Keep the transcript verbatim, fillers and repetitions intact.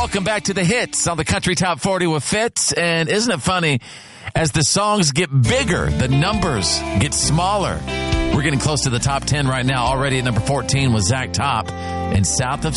Welcome back to the hits on the Country Top forty with Fitz. And isn't it funny, as the songs get bigger, the numbers get smaller. We're getting close to the top ten right now. Already at number fourteen was Zach Top and South of